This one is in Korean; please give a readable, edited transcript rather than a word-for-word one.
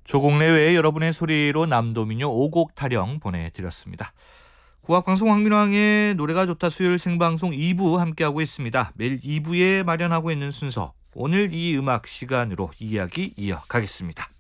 조곡 내외에 여러분의 소리로 남도민요 5곡 타령 보내드렸습니다. 국악방송 황민왕의 노래가 좋다 수요일 생방송 2부 함께하고 있습니다. 매일 2부에 마련하고 있는 순서, 오늘 이 음악 시간으로 이야기 이어가겠습니다.